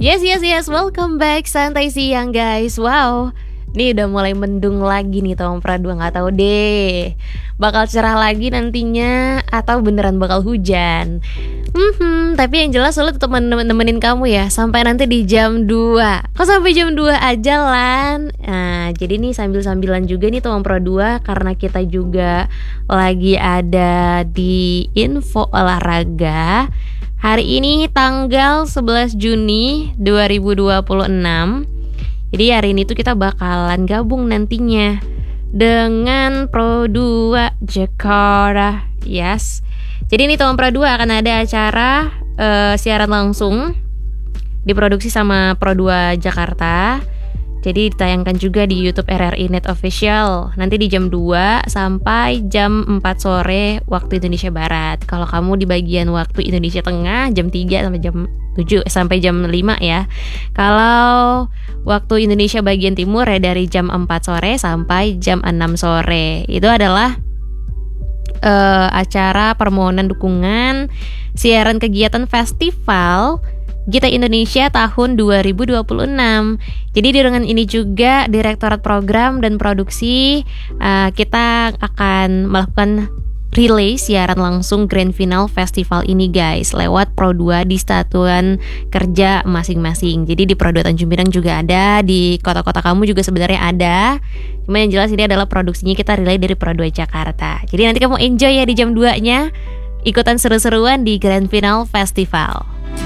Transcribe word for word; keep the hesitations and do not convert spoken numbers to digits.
Yes, yes, yes, welcome back Santai Siang guys. Wow, ini udah mulai mendung lagi nih Tom Pra dua. Gak tahu deh bakal cerah lagi nantinya atau beneran bakal hujan. Hmm, tapi yang jelas lo tetap nemenin kamu ya sampai nanti di jam dua. Kok sampai jam dua aja Lan? Nah, jadi nih sambil-sambilan juga nih Tom Pra dua, karena kita juga lagi ada di info olahraga. Hari ini tanggal sebelas Juni dua ribu dua puluh enam. Jadi hari ini tuh kita bakalan gabung nantinya dengan Pro dua Jakarta. Yes. Jadi ini tahun Pro dua akan ada acara uh, siaran langsung diproduksi sama Pro dua Jakarta. Jadi ditayangkan juga di YouTube R R I Net Official. Nanti di jam dua sampai jam empat sore waktu Indonesia Barat. Kalau kamu di bagian waktu Indonesia Tengah jam tiga sampai jam tujuh sampai jam lima ya. Kalau waktu Indonesia bagian timur ya dari jam empat sore sampai jam enam sore. Itu adalah uh, acara permohonan dukungan siaran kegiatan festival Gita Indonesia tahun dua ribu dua puluh enam. Jadi di ruangan ini juga Direktorat Program dan Produksi uh, kita akan melakukan relay siaran langsung Grand Final Festival ini guys, lewat Pro dua di satuan kerja masing-masing. Jadi di Pro dua Tanjung Pinang juga ada, di kota-kota kamu juga sebenarnya ada. Cuma yang jelas ini adalah produksinya kita relay dari Pro dua Jakarta. Jadi nanti kamu enjoy ya di jam dua-nya, ikutan seru-seruan di Grand Final Festival.